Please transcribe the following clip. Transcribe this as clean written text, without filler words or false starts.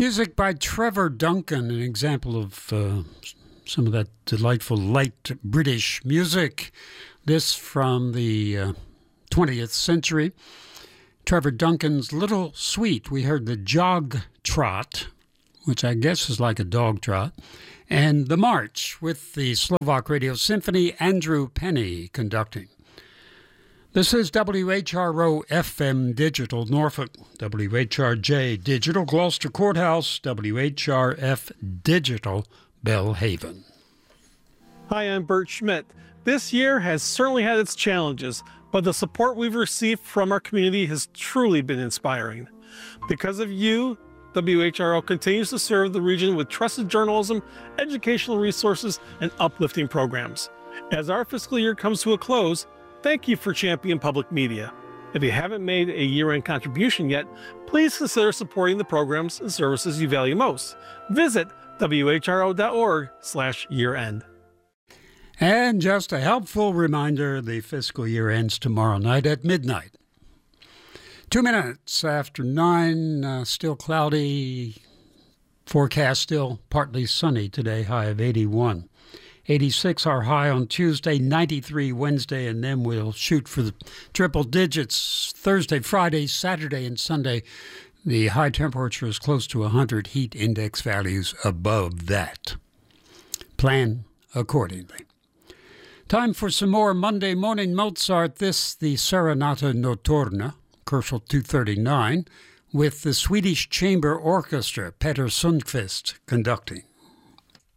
Music by Trevor Duncan, an example of some of that delightful light British music. This from the 20th century. Trevor Duncan's Little Sweet. We heard the Jog Trot, which I guess is like a dog trot, and The March with the Slovak Radio Symphony, Andrew Penny conducting. This is WHRO FM Digital Norfolk, WHRJ Digital Gloucester Courthouse, WHRF Digital Bellhaven. Hi, I'm Bert Schmidt. This year has certainly had its challenges, but the support we've received from our community has truly been inspiring. Because of you, WHRO continues to serve the region with trusted journalism, educational resources, and uplifting programs. As our fiscal year comes to a close, thank you for Champion Public Media. If you haven't made a year-end contribution yet, please consider supporting the programs and services you value most. Visit whro.org/year-end. And just a helpful reminder, the fiscal year ends tomorrow night at midnight. 2 minutes after 9, still cloudy, forecast still partly sunny today, high of 81. 86 our high on Tuesday, 93 Wednesday, and then we'll shoot for the triple digits Thursday, Friday, Saturday, and Sunday. The high temperature is close to 100, heat index values above that. Plan accordingly. Time for some more Monday morning Mozart. This, the Serenata Notturna, Koszul 239, with the Swedish Chamber Orchestra, Peter Sundqvist conducting.